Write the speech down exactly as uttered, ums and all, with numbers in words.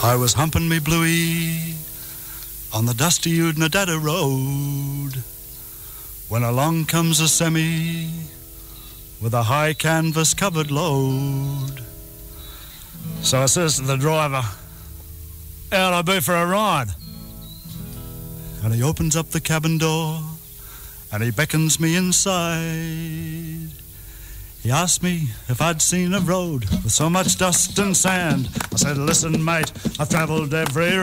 I was humping me bluey on the dusty Udnadada road when along comes a semi with a high canvas covered load. So I says to the driver, "How'd I be for a ride?" And he opens up the cabin door and he beckons me inside. He asked me if I'd seen a road with so much dust and sand. I said, "Listen, mate, I've travelled every